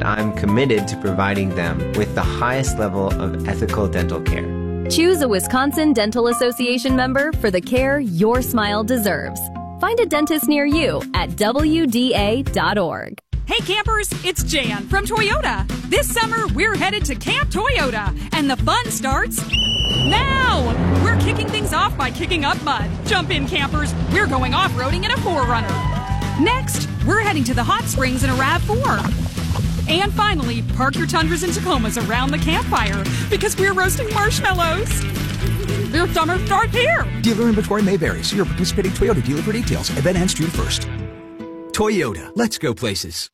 I'm committed to providing them with the highest level of ethical dental care. Choose a Wisconsin Dental Association member for the care your smile deserves. Find a dentist near you at WDA.org. Hey campers, it's Jan from Toyota. This summer, we're headed to Camp Toyota, and the fun starts now! We're kicking things off by kicking up mud. Jump in, campers. We're going off-roading in a 4Runner. Next, we're heading to the hot springs in a RAV4. And finally, park your Tundras and Tacomas around the campfire because we're roasting marshmallows. Your summer starts here. Dealer inventory may vary. See your participating Toyota dealer for details. Event ends June 1st. Toyota. Let's go places.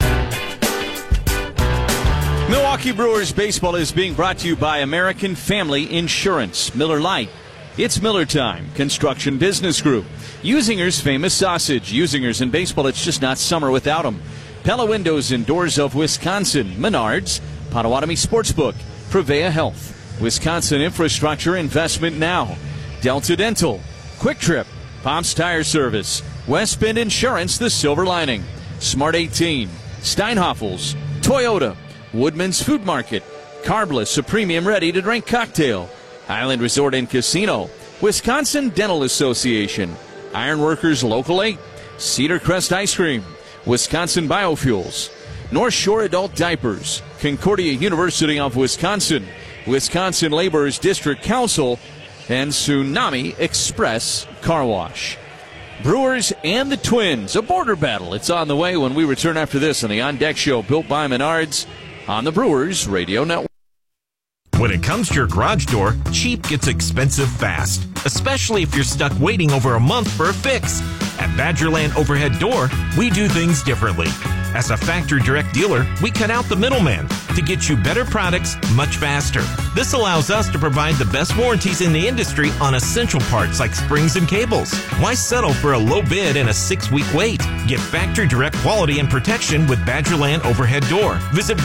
Milwaukee Brewers baseball is being brought to you by American Family Insurance. Miller Lite. It's Miller time. Construction Business Group. Usinger's famous sausage. Usinger's in baseball. It's just not summer without them. Pella Windows and Doors of Wisconsin. Menards. Potawatomi Sportsbook. Prevea Health. Wisconsin Infrastructure Investment Now. Delta Dental. Quick Trip. Pops Tire Service. West Bend Insurance, the silver lining. Smart 18. Steinhoffels. Toyota. Woodman's Food Market. Carbless, a premium ready-to-drink cocktail. Highland Resort and Casino. Wisconsin Dental Association. Ironworkers Local 8. Cedar Crest Ice Cream. Wisconsin Biofuels. North Shore Adult Diapers. Concordia University of Wisconsin. Wisconsin Laborers District Council. And Tsunami Express Car Wash. Brewers and the Twins, a border battle. It's on the way when we return after this on the On Deck Show, built by Menards on the Brewers Radio Network. When it comes to your garage door, cheap gets expensive fast, especially if you're stuck waiting over a month for a fix. At Badgerland Overhead Door, we do things differently. As a factory direct dealer, we cut out the middleman to get you better products much faster. This allows us to provide the best warranties in the industry on essential parts like springs and cables. Why settle for a low bid and a 6-week wait? Get factory direct quality and protection with Badgerland Overhead Door. Visit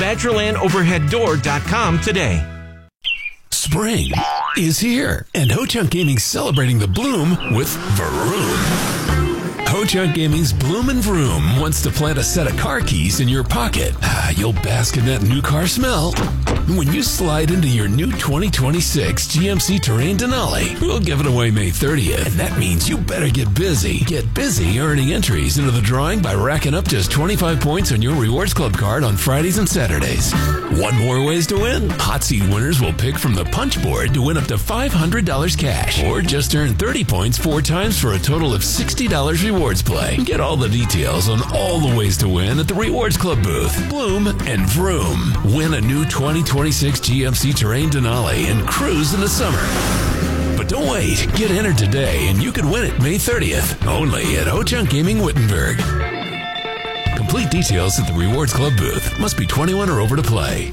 BadgerlandOverheadDoor.com today. Spring is here, and Ho-Chunk Gaming's celebrating the bloom with Vroom. Ho-Chunk Gaming's Bloom and Vroom wants to plant a set of car keys in your pocket. You'll bask in that new car smell when you slide into your new 2026 GMC Terrain Denali. We'll give it away May 30th, and that means you better get busy. Get busy earning entries into the drawing by racking up just 25 points on your Rewards Club card on Fridays and Saturdays. Want more ways to win? Hot Seat winners will pick from the punch board to win up to $500 cash, or just earn 30 points 4 times for a total of $60 rewards play. Get all the details on all the ways to win at the Rewards Club booth. Bloom and Vroom. Win a new 2026 GMC Terrain Denali and cruise in the summer. But don't wait. Get entered today and you could win it May 30th. Only at Ho-Chunk Gaming Wittenberg. Complete details at the Rewards Club booth. Must be 21 or over to play.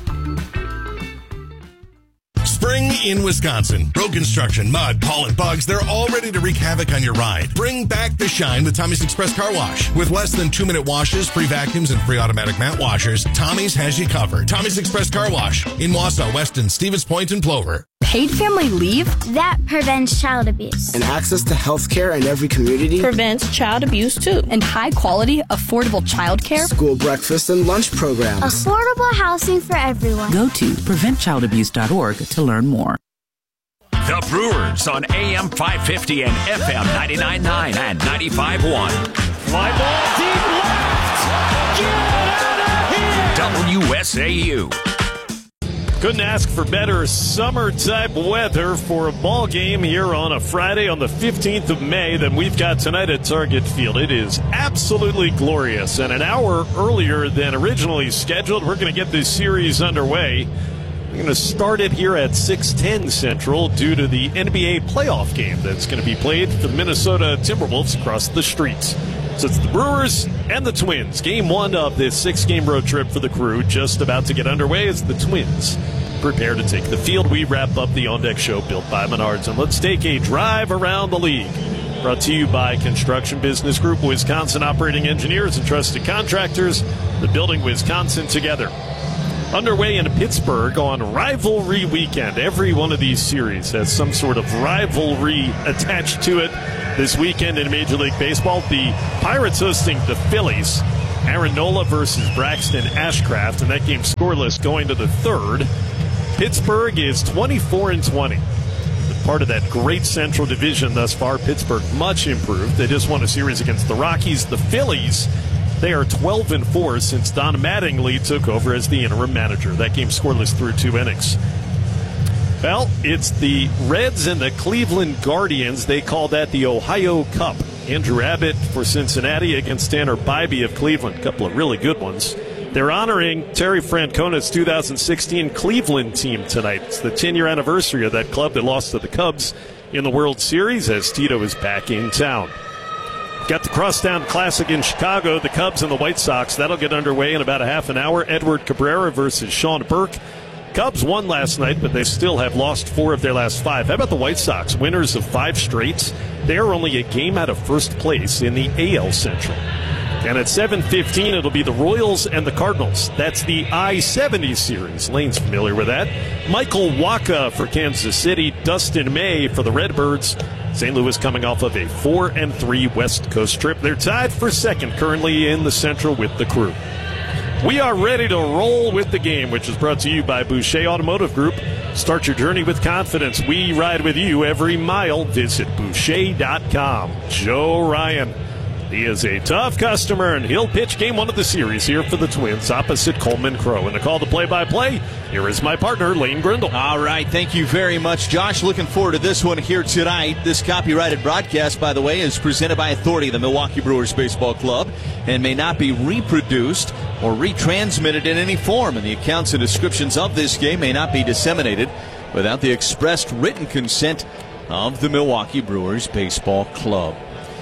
Spring in Wisconsin. Road construction, mud, pollen, bugs, they're all ready to wreak havoc on your ride. Bring back the shine with Tommy's Express Car Wash. With less than 2-minute washes, free vacuums, and free automatic mat washers, Tommy's has you covered. Tommy's Express Car Wash in Wausau, Weston, Stevens Point, and Plover. Paid family leave? That prevents child abuse. And access to health care in every community? Prevents child abuse, too. And high-quality, affordable child care? School breakfast and lunch programs. Affordable housing for everyone. Go to preventchildaBuse.org to learn more. The Brewers on AM 550 and FM 99.9 and 95.1. Fly ball deep left. Get out of here. WSAU. Couldn't ask for better summer-type weather for a ball game here on a Friday on the 15th of May than we've got tonight at Target Field. It is absolutely glorious, and an hour earlier than originally scheduled, we're going to get this series underway. We're going to start it here at 6:10 Central due to the NBA playoff game that's going to be played for the Minnesota Timberwolves across the streets. So it's the Brewers and the Twins. Game 1 of this 6-game road trip for the Crew just about to get underway as the Twins prepare to take the field. We wrap up the On Deck Show built by Menards. And let's take a drive around the league. Brought to you by Construction Business Group, Wisconsin operating engineers and trusted contractors. The building Wisconsin together. Underway in Pittsburgh on rivalry weekend. Every one of these series has some sort of rivalry attached to it. This weekend in Major League Baseball, the Pirates hosting the Phillies. Aaron Nola versus Braxton Ashcraft, and that game scoreless going to the third. Pittsburgh is 24-20. Part of that great Central Division thus far. Pittsburgh much improved. They just won a series against the Rockies. The Phillies, they are 12-4 since Don Mattingly took over as the interim manager. That game scoreless through 2 innings. Well, it's the Reds and the Cleveland Guardians. They call that the Ohio Cup. Andrew Abbott for Cincinnati against Tanner Bybee of Cleveland. A couple of really good ones. They're honoring Terry Francona's 2016 Cleveland team tonight. It's the 10-year anniversary of that club that lost to the Cubs in the World Series as Tito is back in town. Got the Crosstown Classic in Chicago, the Cubs and the White Sox. That'll get underway in about a half an hour. Edward Cabrera versus Sean Burke. Cubs won last night, but they still have lost 4 of their last 5. How about the White Sox, winners of 5 straight? They are only a game out of first place in the AL Central. And at 7:15, it'll be the Royals and the Cardinals. That's the I-70 series. Lane's familiar with that. Michael Wacha for Kansas City. Dustin May for the Redbirds. St. Louis coming off of a 4-3 West Coast trip. They're tied for second currently in the Central with the Crew. We are ready to roll with the game, which is brought to you by Boucher Automotive Group. Start your journey with confidence. We ride with you every mile. Visit Boucher.com. Joe Ryan. He is a tough customer, and he'll pitch game 1 of the series here for the Twins opposite Coleman Crow. And to call the play-by-play, here is my partner, Lane Grindle. All right, thank you very much, Josh. Looking forward to this one here tonight. This copyrighted broadcast, by the way, is presented by authority of the Milwaukee Brewers Baseball Club and may not be reproduced or retransmitted in any form. And the accounts and descriptions of this game may not be disseminated without the expressed written consent of the Milwaukee Brewers Baseball Club.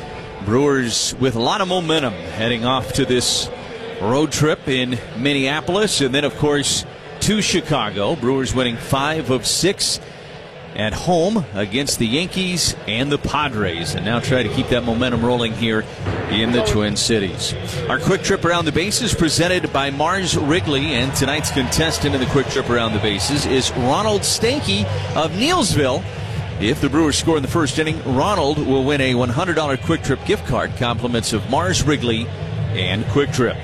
Brewers with a lot of momentum heading off to this road trip in Minneapolis and then, of course, to Chicago. Brewers winning 5 of 6 at home against the Yankees and the Padres, and now try to keep that momentum rolling here in the Twin Cities. Our quick trip around the bases presented by Mars Wrigley, and tonight's contestant in the quick trip around the bases is Ronald Stanky of Neilsville. If the Brewers score in the first inning, Ronald will win a $100 Quick Trip gift card, compliments of Mars Wrigley and Quick Trip.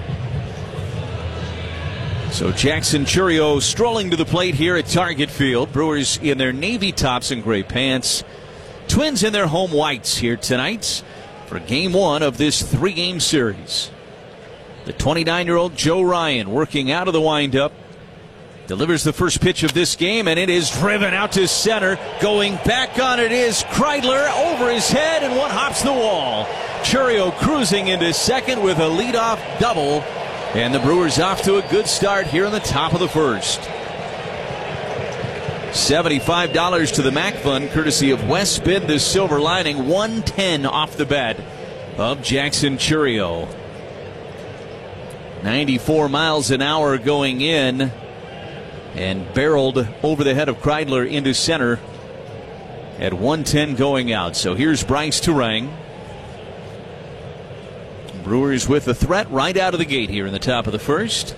So Jackson Chourio strolling to the plate here at Target Field. Brewers in their navy tops and gray pants. Twins in their home whites here tonight for game 1 of this 3-game series. The 29-year-old Joe Ryan working out of the windup. Delivers the first pitch of this game, and it is driven out to center. Going back on it is Kreidler over his head, and one hops the wall. Chourio cruising into second with a leadoff double, and the Brewers off to a good start here in the top of the first. $75 to the MAC Fund, courtesy of West Bid, the Silver Lining. $110 off the bat of Jackson Chourio. 94 miles an hour going in, and barreled over the head of Kreidler into center at 110 going out. So here's Bryce Turang. Brewers with a threat right out of the gate here in the top of the first.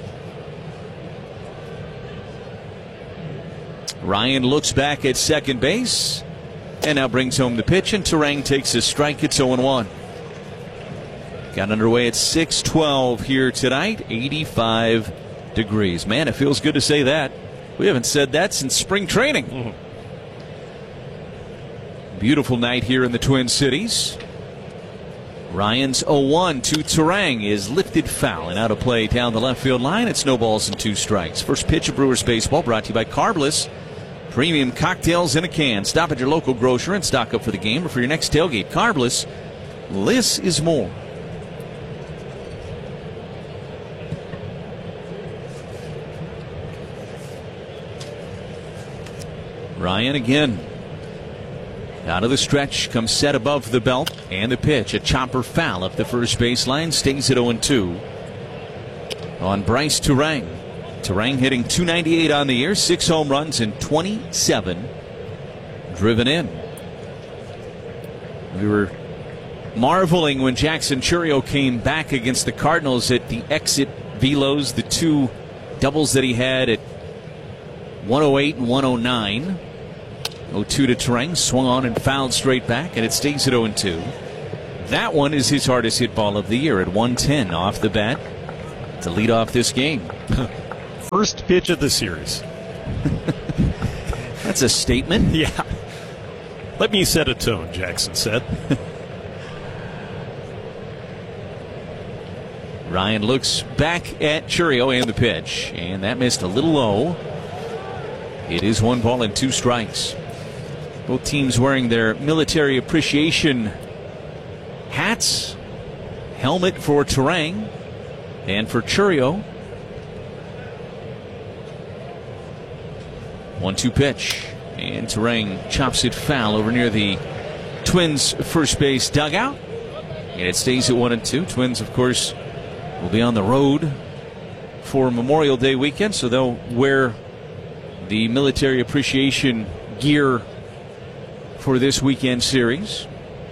Ryan looks back at second base and now brings home the pitch, and Turang takes a strike. It's 0-1. Got underway at 6:12 here tonight. 85 degrees. Man, it feels good to say that. We haven't said that since spring training. Beautiful night here in the Twin Cities. Ryan's 0-1 to Turang is lifted foul and out of play down the left field line. It's no balls and 2 strikes. First pitch of Brewers baseball brought to you by Carbliss. Premium cocktails in a can. Stop at your local grocer and stock up for the game or for your next tailgate. Carbliss, less is more. Ryan again. Out of the stretch, comes set above the belt, and the pitch, a chopper foul up the first baseline, stays at 0-2 on Bryce Turang. Turang hitting .298 on the year, 6 home runs and 27 driven in. We were marveling when Jackson Chourio came back against the Cardinals at the exit velos, the 2 doubles that he had at 108 and 109. 0-2 to Turang, swung on and fouled straight back, and it stays at 0-2. That one is his hardest hit ball of the year at 110 off the bat to lead off this game. First pitch of the series. That's a statement. Yeah. Let me set a tone, Jackson said. Ryan looks back at Chourio and the pitch, and that missed a little low. It is 1 ball and 2 strikes. Both teams wearing their military appreciation hats. Helmet for Turang and for Chourio. 1-2 pitch, and Turang chops it foul over near the Twins' first base dugout, and it stays at 1-2. Twins, of course, will be on the road for Memorial Day weekend, so they'll wear the military appreciation gear for this weekend series.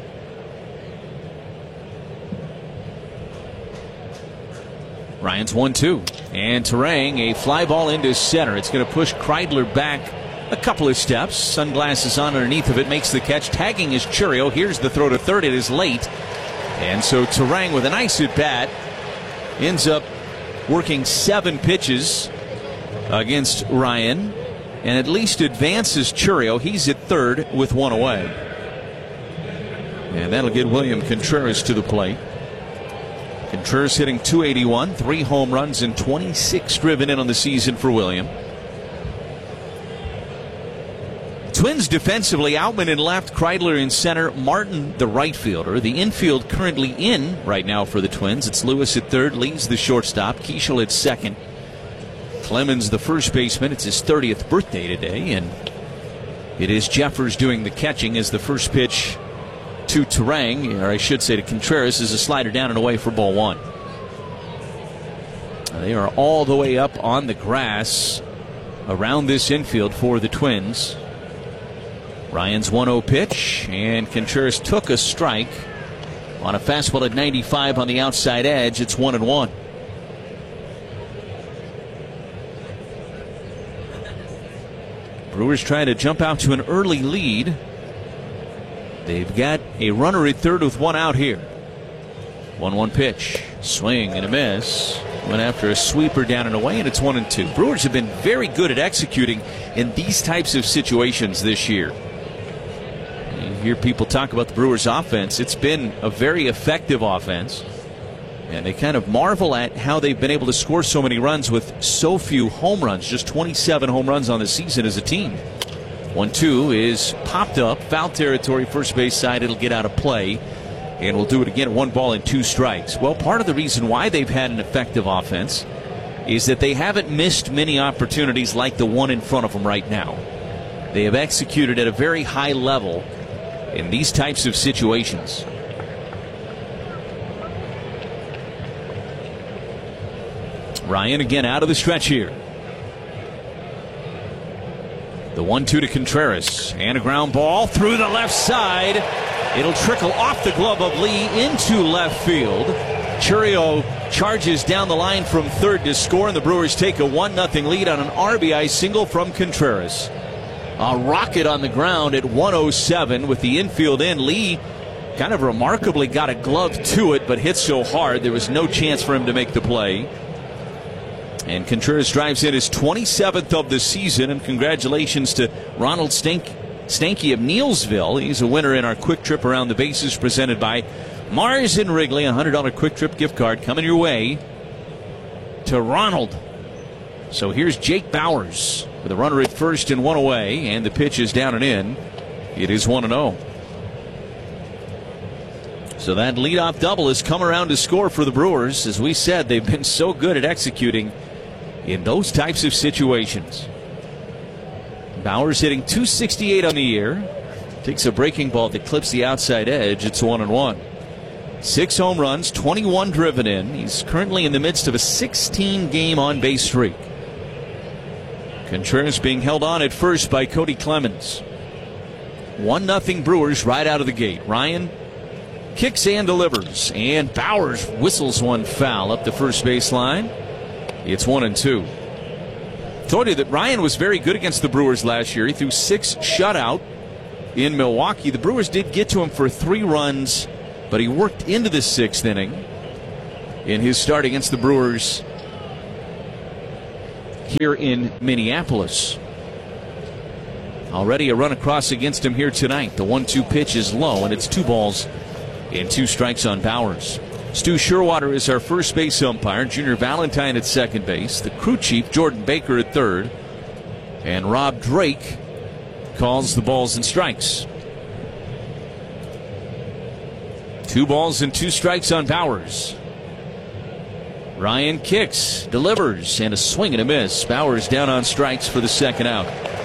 Ryan's 1-2, and Turang, a fly ball into center. It's going to push Kreidler back a couple of steps. Sunglasses on underneath of it, makes the catch. Tagging is Chourio. Here's the throw to third. It is late, and so Turang with a nice at bat ends up working 7 pitches against Ryan and at least advances Chourio. He's at third with 1 away. And that'll get William Contreras to the plate. Contreras hitting .281, 3 home runs and 26 driven in on the season for William. Twins defensively, Outman in left, Kreidler in center, Martin the right fielder. The infield currently in right now for the Twins. It's Lewis at third, leads the shortstop, Keishel at second. Clemens the first baseman. It's his 30th birthday today, and it is Jeffers doing the catching as the first pitch to Turang, or I should say to Contreras, is a slider down and away for ball 1. They are all the way up on the grass around this infield for the Twins. Ryan's 1-0 pitch, and Contreras took a strike on a fastball at 95 on the outside edge. It's 1-1. Brewers trying to jump out to an early lead. They've got a runner at third with 1 out here. 1-1 pitch. Swing and a miss. Went after a sweeper down and away, and it's 1-2. Brewers have been very good at executing in these types of situations this year. You hear people talk about the Brewers' offense. It's been a very effective offense. And they kind of marvel at how they've been able to score so many runs with so few home runs. Just 27 home runs on the season as a team. 1-2 is popped up. Foul territory, first base side. It'll get out of play. And we'll do it again. 1 ball and 2 strikes. Well, part of the reason why they've had an effective offense is that they haven't missed many opportunities like the one in front of them right now. They have executed at a very high level in these types of situations. Ryan again out of the stretch here. The 1-2 to Contreras, and a ground ball through the left side. It'll trickle off the glove of Lee into left field. Chourio charges down the line from third to score, and the Brewers take a 1-0 lead on an RBI single from Contreras. A rocket on the ground at 107 with the infield in. Lee kind of remarkably got a glove to it, but hit so hard there was no chance for him to make the play. And Contreras drives in his 27th of the season, and congratulations to Ronald Stanky of Neilsville. He's a winner in our Quick Trip Around the Bases presented by Mars and Wrigley. A $100 Quick Trip gift card coming your way to Ronald. So here's Jake Bowers with a runner at first and 1 away, and the pitch is down and in. It is 1-0. So that leadoff double has come around to score for the Brewers. As we said, they've been so good at executing in those types of situations. Bowers hitting .268 on the year. Takes a breaking ball that clips the outside edge. It's 1-1. 6 home runs, 21 driven in. He's currently in the midst of a 16-game on-base streak. Contreras being held on at first by Cody Clemens. 1-0 Brewers right out of the gate. Ryan kicks and delivers, and Bowers whistles one foul up the first baseline. It's 1-2. Told you that Ryan was very good against the Brewers last year. He threw 6 shutout in Milwaukee. The Brewers did get to him for 3 runs but he worked into the 6th inning in his start against the Brewers here in Minneapolis. Already a run across against him here tonight. The 1-2 pitch is low, and it's 2 balls and 2 strikes on Bowers. Stu Sherwater is our first base umpire. Junior Valentine at second base. The crew chief, Jordan Baker, at third. And Rob Drake calls the balls and strikes. 2 balls and 2 strikes on Bowers. Ryan kicks, delivers, and a swing and a miss. Bowers down on strikes for the second out.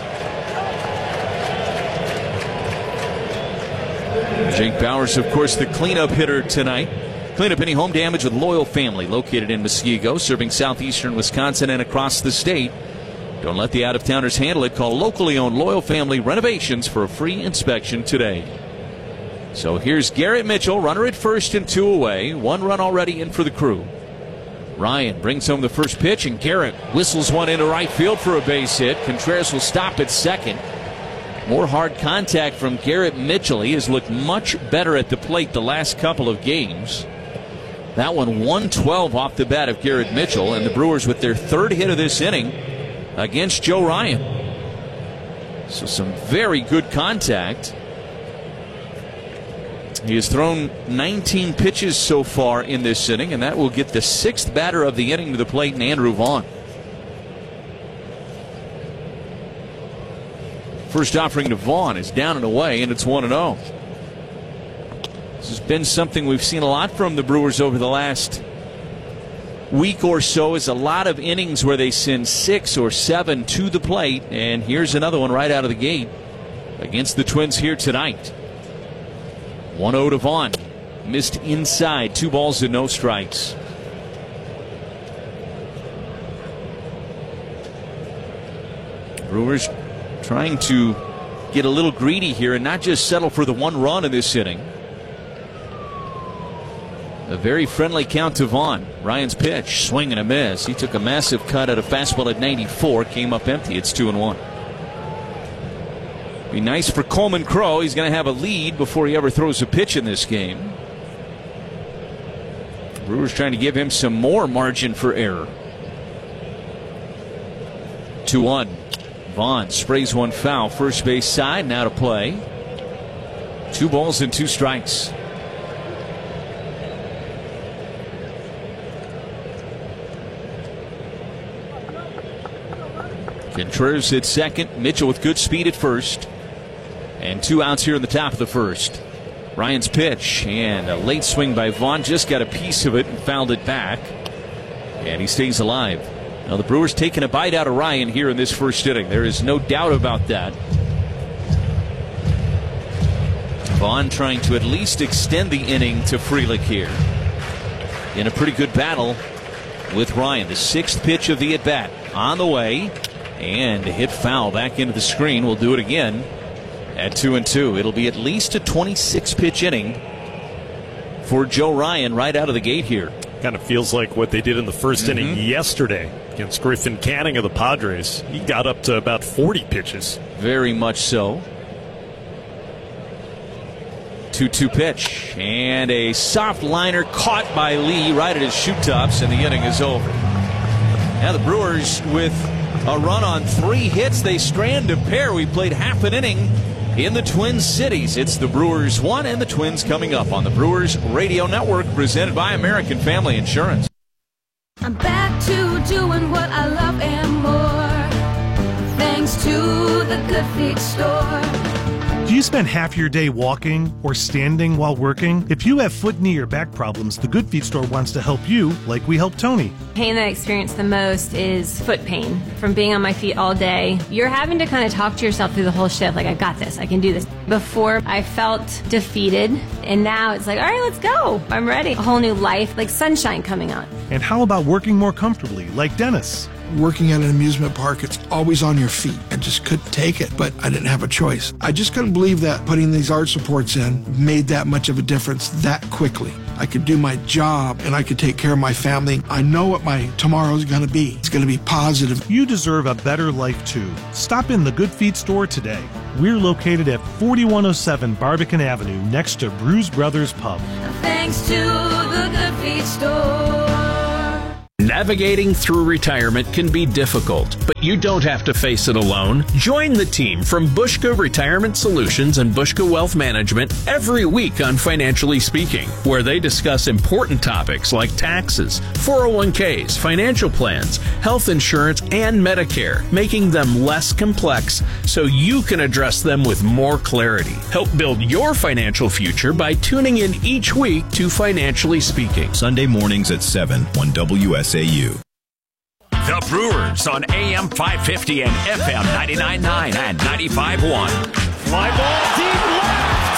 Jake Bowers, of course, the cleanup hitter tonight. Clean up any home damage with Loyal Family, located in Muskego, serving southeastern Wisconsin and across the state. Don't let the out-of-towners handle it. Call locally owned Loyal Family Renovations for a free inspection today. So here's Garrett Mitchell, runner at first and 2 away. 1 run already in for the Crew. Ryan brings home the first pitch, and Garrett whistles one into right field for a base hit. Contreras will stop at second. More hard contact from Garrett Mitchell. He has looked much better at the plate the last couple of games. That one 112 off the bat of Garrett Mitchell, and the Brewers with their 3rd hit of this inning against Joe Ryan. So some very good contact. He has thrown 19 pitches so far in this inning, and that will get the 6th batter of the inning to the plate in Andrew Vaughn. First offering to Vaughn is down and away, and it's 1-0. This has been something we've seen a lot from the Brewers over the last week or so, is a lot of innings where they send 6 or 7 to the plate, and here's another one right out of the gate against the Twins here tonight. 1-0 to Vaughn. Missed inside, 2 balls and no strikes. Brewers trying to get a little greedy here and not just settle for the 1 run in this inning. A very friendly count to Vaughn. Ryan's pitch, swing and a miss. He took a massive cut at a fastball at 94, came up empty. It's 2-1. Be nice for Coleman Crow. He's going to have a lead before he ever throws a pitch in this game. Brewers trying to give him some more margin for error. 2-1. Vaughn sprays one foul, first base side, now to play. 2 balls and 2 strikes. Contreras at second, Mitchell with good speed at first. And 2 outs here in the top of the first. Ryan's pitch, and a late swing by Vaughn, just got a piece of it and fouled it back. And he stays alive. Now the Brewers taking a bite out of Ryan here in this first inning. There is no doubt about that. Vaughn trying to at least extend the inning to Frelick here. In a pretty good battle with Ryan. The 6th pitch of the at-bat on the way. And a hit foul back into the screen. We'll do it again at 2-2. It'll be at least a 26-pitch inning for Joe Ryan right out of the gate here. Kind of feels like what they did in the first inning yesterday against Griffin Canning of the Padres. He got up to about 40 pitches. Very much so. 2-2 pitch, and a soft liner caught by Lee right at his shoe tops, and the inning is over. Now the Brewers with a run on 3 hits. They strand a pair. We played half an inning in the Twin Cities. It's the Brewers 1 and the Twins coming up on the Brewers Radio Network, presented by American Family Insurance. I'm back to doing what I love and more, thanks to the Good Feet store. Do you spend half your day walking or standing while working? If you have foot, knee, or back problems, the Good Feet store wants to help you like we helped Tony. Pain that I experience the most is foot pain from being on my feet all day. You're having to kind of talk to yourself through the whole shift, like, I got this, I can do this. Before, I felt defeated, and now it's like, all right, let's go. I'm ready. A whole new life, like sunshine coming on. And how about working more comfortably, like Dennis? Working at an amusement park, it's always on your feet. I just couldn't take it, but I didn't have a choice. I just couldn't believe that putting these arch supports in made that much of a difference that quickly. I could do my job and I could take care of my family. I know what my tomorrow's going to be. It's going to be positive. You deserve a better life too. Stop in the Good Feet store today. We're located at 4107 Barbican Avenue, next to Brews Brothers Pub. Thanks to the Good Feet Store. Navigating through retirement can be difficult, but you don't have to face it alone. Join the team from Bushka Retirement Solutions and Bushka Wealth Management every week on Financially Speaking, where they discuss important topics like taxes, 401ks, financial plans, health insurance, and Medicare, making them less complex so you can address them with more clarity. Help build your financial future by tuning in each week to Financially Speaking. Sunday mornings at 7 on WSAU. The Brewers on AM 550 and FM 99.9 and 95.1. Fly ball deep left.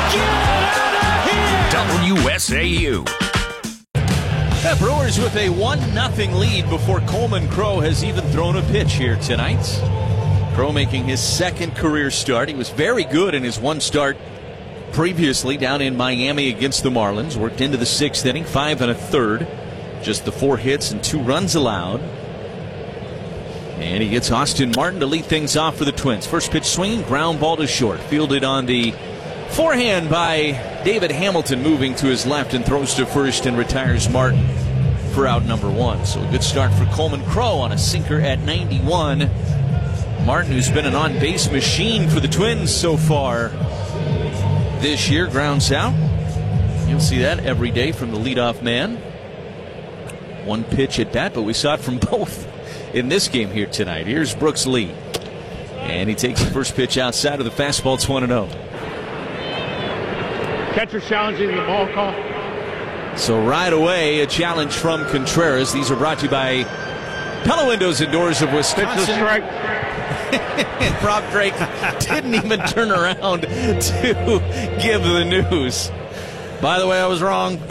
Get out of here. WSAU. The Brewers with a 1-0 lead before Coleman Crow has even thrown a pitch here tonight. Crow making his second career start. He was very good in his one start previously down in Miami against the Marlins. Worked into the sixth inning, 5 1/3. Just the 4 hits and 2 runs allowed. And he gets Austin Martin to lead things off for the Twins. First pitch swinging, ground ball to short. Fielded on the forehand by David Hamilton, moving to his left and throws to first and retires Martin for out number 1. So a good start for Coleman Crow on a sinker at 91. Martin, who's been an on-base machine for the Twins so far this year, grounds out. You'll see that every day from the leadoff man. 1 pitch at bat, but we saw it from both in this game here tonight. Here's Brooks Lee. And he takes the first pitch outside of the fastball. It's 1-0. Catcher challenging the ball call. So right away, a challenge from Contreras. These are brought to you by Pella Windows and Doors of Wisconsin. Pitch strike. And Rob Drake didn't even turn around to give the news. By the way, I was wrong.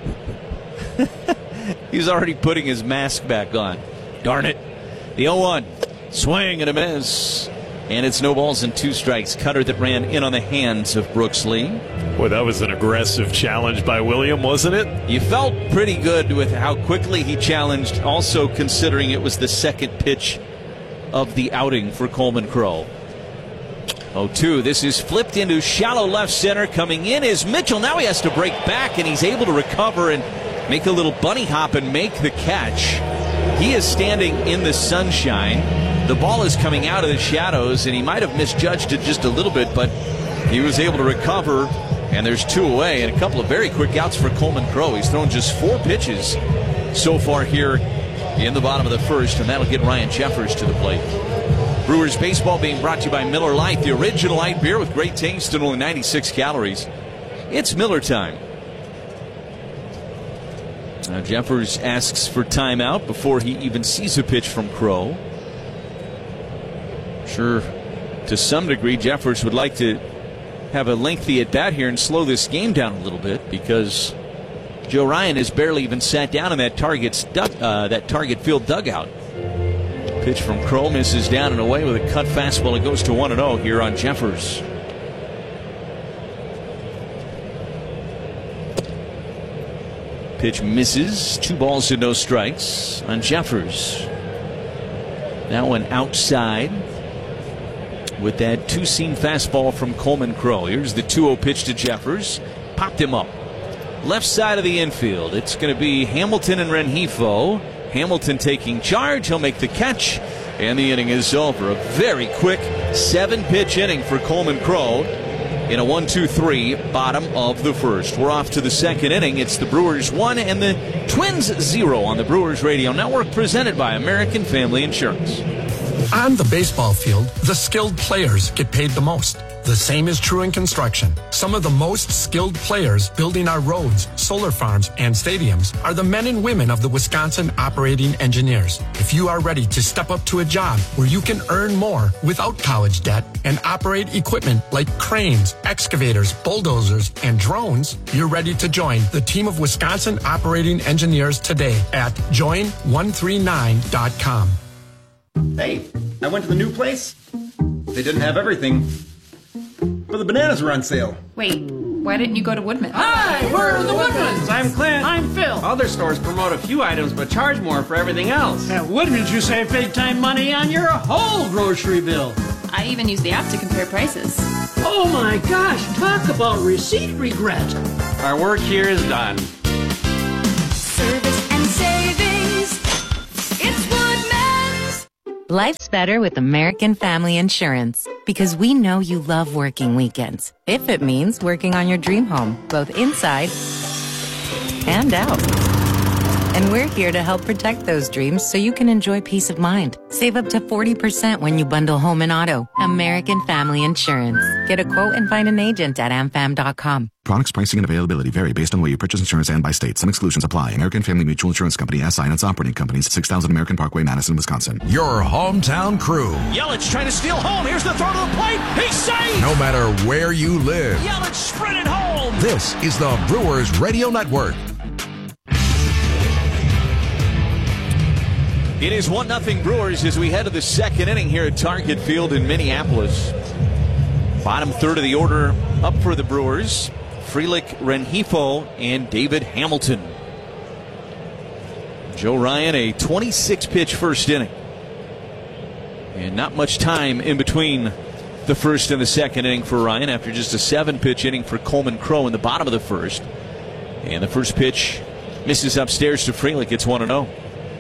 He's already putting his mask back on. Darn it. The 0-1. Swing and a miss. And it's no balls and 2 strikes. Cutter that ran in on the hands of Brooks Lee. Boy, that was an aggressive challenge by William, wasn't it? You felt pretty good with how quickly he challenged, also considering it was the second pitch of the outing for Coleman Crow. 0-2. This is flipped into shallow left center. Coming in is Mitchell. Now he has to break back, and he's able to recover and make a little bunny hop and make the catch. He is standing in the sunshine. The ball is coming out of the shadows, and he might have misjudged it just a little bit, but he was able to recover, and there's 2 away, and a couple of very quick outs for Coleman Crow. He's thrown just 4 pitches so far here in the bottom of the first, and that'll get Ryan Jeffers to the plate. Brewers baseball being brought to you by Miller Lite, the original light beer with great taste and only 96 calories. It's Miller time. Now Jeffers asks for timeout before he even sees a pitch from Crow. Sure, to some degree, Jeffers would like to have a lengthy at-bat here and slow this game down a little bit, because Joe Ryan has barely even sat down in that Target field dugout. Pitch from Crow misses down and away with a cut fastball. It goes to 1-0 here on Jeffers. Pitch misses. 2 balls and no strikes on Jeffers. Now an outside with that 2-seam fastball from Coleman Crow. Here's the 2-0 pitch to Jeffers. Popped him up. Left side of the infield. It's going to be Hamilton and Rengifo. Hamilton taking charge. He'll make the catch. And the inning is over. A very quick 7-pitch inning for Coleman Crow in a 1-2-3 bottom of the first. We're off to the second inning. It's the Brewers 1 and the Twins 0 on the Brewers Radio Network, presented by American Family Insurance. On the baseball field, the skilled players get paid the most. The same is true in construction. Some of the most skilled players building our roads, solar farms, and stadiums are the men and women of the Wisconsin Operating Engineers. If you are ready to step up to a job where you can earn more without college debt and operate equipment like cranes, excavators, bulldozers, and drones, you're ready to join the team of Wisconsin Operating Engineers today at join139.com. Hey, I went to the new place. They didn't have everything, but the bananas were on sale. Wait, why didn't you go to Woodman? Hi, we're the Woodmans. I'm Clint. I'm Phil. Other stores promote a few items but charge more for everything else. At Woodman's, you save big time money on your whole grocery bill. I even use the app to compare prices. Oh my gosh, talk about receipt regret. Our work here is done. Service and savings. It's Woodman's. Life's better with American Family Insurance because we know you love working weekends. If it means working on your dream home, both inside and out. And we're here to help protect those dreams so you can enjoy peace of mind. Save up to 40% when you bundle home and auto. American Family Insurance. Get a quote and find an agent at amfam.com. Products, pricing, and availability vary based on where you purchase insurance and by state. Some exclusions apply. American Family Mutual Insurance Company, SI, and its operating companies, 6000 American Parkway, Madison, Wisconsin. Your hometown crew. Yelich trying to steal home. Here's the throw to the plate. He's safe. No matter where you live. Yelich sprinted home. This is the Brewers Radio Network. It is 1-0 Brewers as we head to the second inning here at Target Field in Minneapolis. Bottom third of the order up for the Brewers. Frelick, Rengifo, and David Hamilton. Joe Ryan, a 26-pitch first inning. And not much time in between the first and the second inning for Ryan after just a 7-pitch inning for Coleman Crow in the bottom of the first. And the first pitch misses upstairs to Frelick. It's 1-0.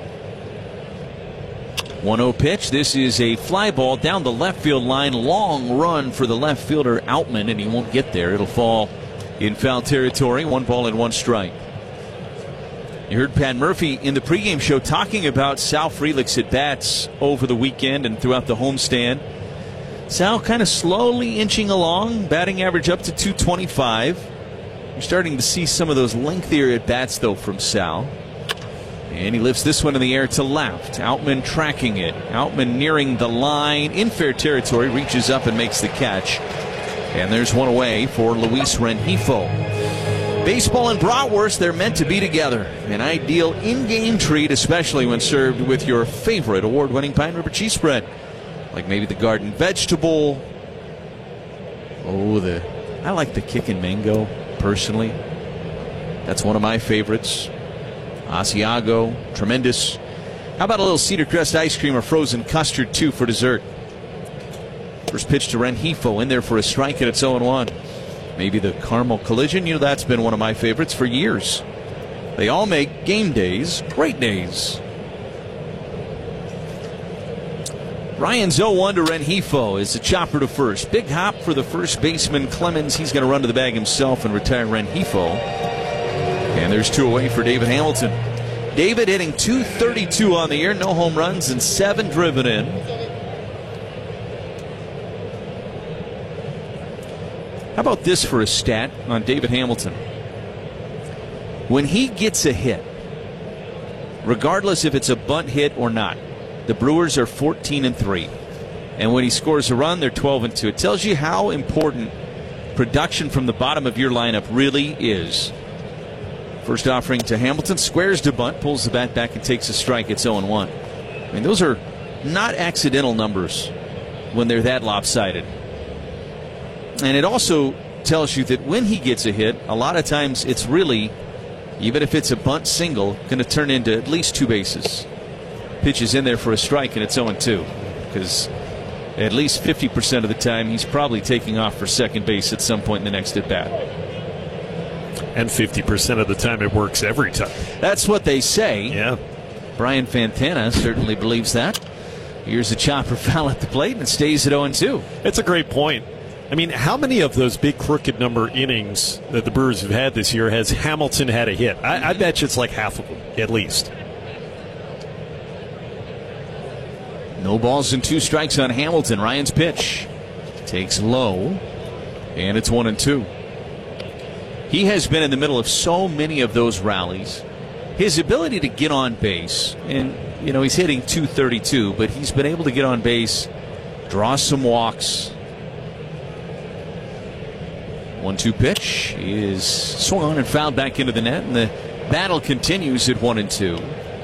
1-0 pitch. This is a fly ball down the left field line. Long run for the left fielder Outman, and he won't get there. It'll fall in foul territory. 1 ball and 1 strike. You heard Pat Murphy in the pregame show talking about Sal Frelick's at-bats over the weekend and throughout the homestand. Sal kind of slowly inching along, batting average up to 225. You're starting to see some of those lengthier at-bats, though, from Sal. And he lifts this one in the air to left. Outman tracking it. Outman nearing the line in fair territory. Reaches up and makes the catch. And there's one away for Luis Rengifo. Baseball and bratwurst, they're meant to be together. An ideal in-game treat, especially when served with your favorite award-winning Pine River cheese spread. Like maybe the garden vegetable. I like the kickin' mango, personally. That's one of my favorites. Asiago, tremendous. How about a little Cedar Crest ice cream or frozen custard, too, for dessert? First pitch to Rengifo, in there for a strike, and it's 0-1. Maybe the caramel collision. That's been one of my favorites for years. They all make game days great days. Ryan's 0-1 to Rengifo is a chopper to first. Big hop for the first baseman, Clemens. He's going to run to the bag himself and retire Rengifo. And there's 2 away for David Hamilton. David hitting .232 on the year, no home runs and 7 driven in. How about this for a stat on David Hamilton? When he gets a hit, regardless if it's a bunt hit or not, the Brewers are 14-3. And when he scores a run, they're 12-2. It tells you how important production from the bottom of your lineup really is. First offering to Hamilton, squares to bunt, pulls the bat back and takes a strike. It's 0-1. I mean, those are not accidental numbers when they're that lopsided. And it also tells you that when he gets a hit, a lot of times it's really, even if it's a bunt single, going to turn into at least 2 bases. Pitches in there for a strike and it's 0-2. Because at least 50% of the time he's probably taking off for second base at some point in the next at bat. And 50% of the time it works every time. That's what they say. Yeah. Brian Fantana certainly believes that. Here's a chopper foul at the plate and it stays at 0-2. It's a great point. I mean, how many of those big crooked number innings that the Brewers have had this year has Hamilton had a hit? I bet you it's like half of them, at least. No balls and 2 strikes on Hamilton. Ryan's pitch takes low, and it's 1-2. He has been in the middle of so many of those rallies. His ability to get on base, and he's hitting .232, but he's been able to get on base, draw some walks. 1-2 pitch is swung on and fouled back into the net, and the battle continues at 1-2.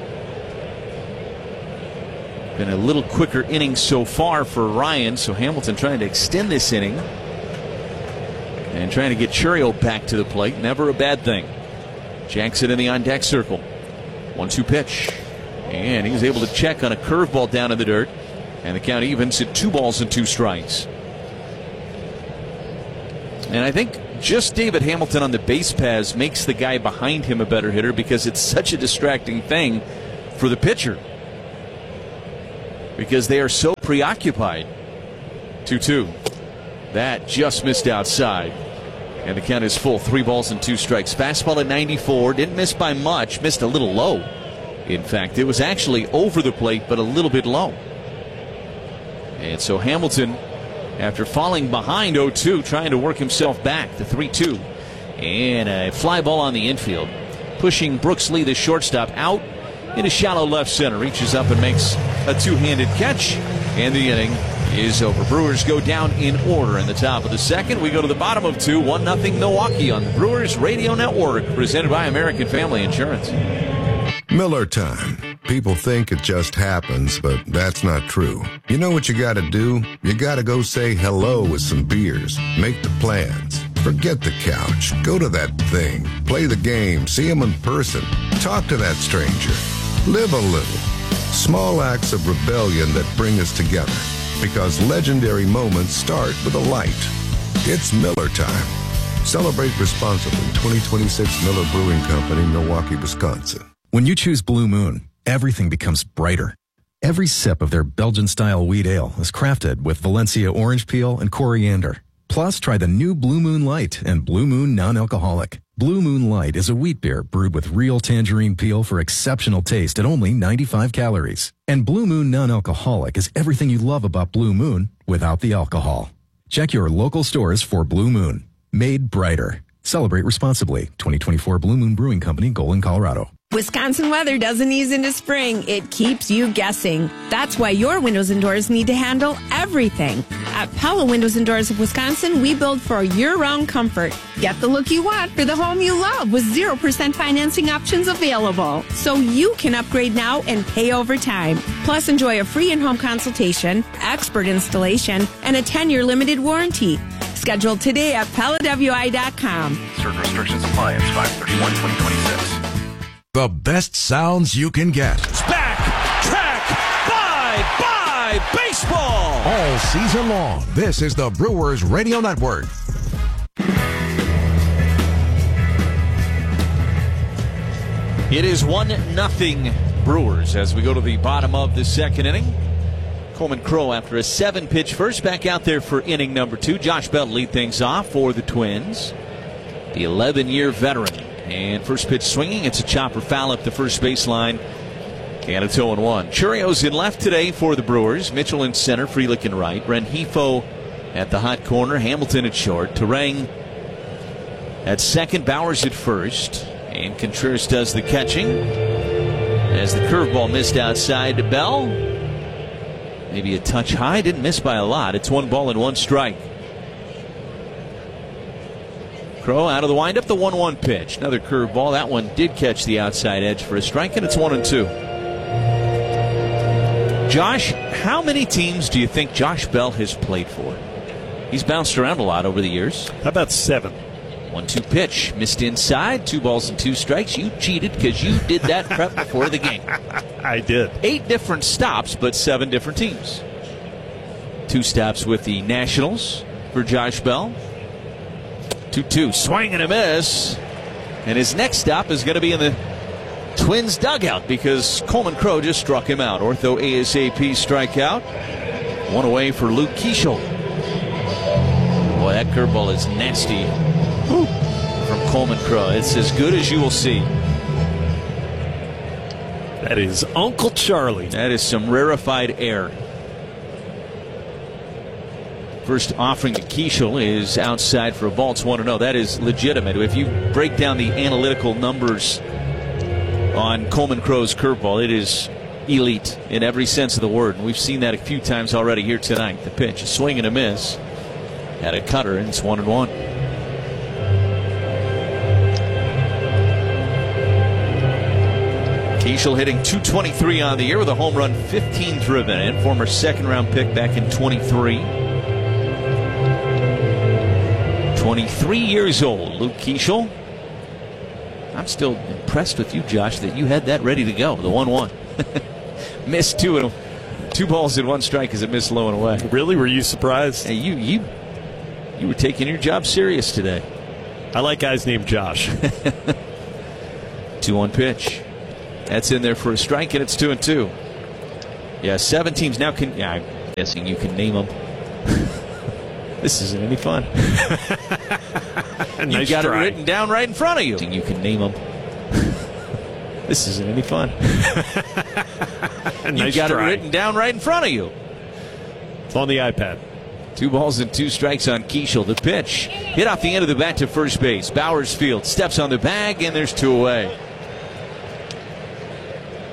Been a little quicker inning so far for Ryan, so Hamilton trying to extend this inning. And trying to get Churio back to the plate. Never a bad thing. Jackson in the on-deck circle. 1-2 pitch. And he was able to check on a curveball down in the dirt. And the count evens at 2 balls and 2 strikes. And I think just David Hamilton on the base paths makes the guy behind him a better hitter because it's such a distracting thing for the pitcher. Because they are so preoccupied. 2-2. That just missed outside. And the count is full. 3 balls and 2 strikes. Fastball at 94. Didn't miss by much. Missed a little low. In fact, it was actually over the plate, but a little bit low. And so Hamilton, after falling behind 0-2, trying to work himself back to 3-2. And a fly ball on the infield. Pushing Brooks Lee, the shortstop, out into shallow left center. Reaches up and makes a two-handed catch. And the inning is over. Brewers go down in order in the top of the second. We go to the bottom of 2, 1-0 Milwaukee on the Brewers Radio Network, presented by American Family Insurance. Miller time. People think it just happens, but that's not true. You know what you gotta do? You gotta go say hello with some beers. Make the plans. Forget the couch. Go to that thing. Play the game. See him in person. Talk to that stranger. Live a little. Small acts of rebellion that bring us together. Because legendary moments start with a light. It's Miller time. Celebrate responsibly. 2026 Miller Brewing Company, Milwaukee, Wisconsin. When you choose Blue Moon, everything becomes brighter. Every sip of their Belgian-style wheat ale is crafted with Valencia orange peel and coriander. Plus, try the new Blue Moon Light and Blue Moon Non-Alcoholic. Blue Moon Light is a wheat beer brewed with real tangerine peel for exceptional taste at only 95 calories. And Blue Moon Non-Alcoholic is everything you love about Blue Moon without the alcohol. Check your local stores for Blue Moon. Made brighter. Celebrate responsibly. 2024 Blue Moon Brewing Company, Golden, Colorado. Wisconsin weather doesn't ease into spring. It keeps you guessing. That's why your windows and doors need to handle everything. At Pella Windows and Doors of Wisconsin, we build for year-round comfort. Get the look you want for the home you love with 0% financing options available. So you can upgrade now and pay over time. Plus, enjoy a free in-home consultation, expert installation, and a 10-year limited warranty. Schedule today at PellaWI.com. Certain restrictions apply. It's 5/31/2026. The best sounds you can get. It's back, track, bye, baseball. All season long. This is the Brewers Radio Network. It is 1-0 Brewers as we go to the bottom of the second inning. Coleman Crowe, after a 7-pitch first, back out there for inning number 2. Josh Bell lead things off for the Twins. The 11-year veteran. And first pitch swinging. It's a chopper foul up the first baseline. And it's 0-1. Churio's in left today for the Brewers. Mitchell in center. Frelick in right. Rengifo at the hot corner. Hamilton at short. Turang at second. Bowers at first. And Contreras does the catching. As the curveball missed outside to Bell. Maybe a touch high. Didn't miss by a lot. It's 1 ball and 1 strike. Crowe out of the windup, the 1-1 pitch. Another curveball. That one did catch the outside edge for a strike, and it's 1-2. Josh, how many teams do you think Josh Bell has played for? He's bounced around a lot over the years. How about 7? 1-2 pitch. Missed inside. 2 balls and 2 strikes. You cheated because you did that prep before the game. I did. 8 different stops, but 7 different teams. 2 stops with the Nationals for Josh Bell. 2-2, swing and a miss. And his next stop is going to be in the Twins dugout because Coleman Crowe just struck him out. Ortho ASAP strikeout. 1 away for Luke Keeschel. Boy, that curveball is nasty. Woo. From Coleman Crowe. It's as good as you will see. That is Uncle Charlie. That is some rarefied air. First offering to Keeschel is outside for a ball. It's 1-0. That is legitimate. If you break down the analytical numbers on Coleman Crowe's curveball, it is elite in every sense of the word. And we've seen that a few times already here tonight. The pitch, a swing and a miss. Had a cutter, and it's 1-1. Keeschel hitting .223 on the year with a home run, 15 driven in. Former second-round pick back in 23. 23 years old, Luke Keeschel. I'm still impressed with you, Josh, that you had that ready to go, the 1-1. Missed 2 and 2 balls and 1 strike as it missed low and away. Really? Were you surprised? Hey, you were taking your job serious today. I like guys named Josh. 2-1 pitch. That's in there for a strike, and it's 2-2. Yeah, 7 teams now can. Yeah, I'm guessing you can name them. This isn't any fun. Nice you got try. it written down right in front of you. You can name them. This isn't any fun. Nice you got try. it written down right in front of you. It's on the iPad. 2 balls and 2 strikes on Keishel. The pitch hit off the end of the bat to first base. Bauersfield steps on the bag, and there's 2 away.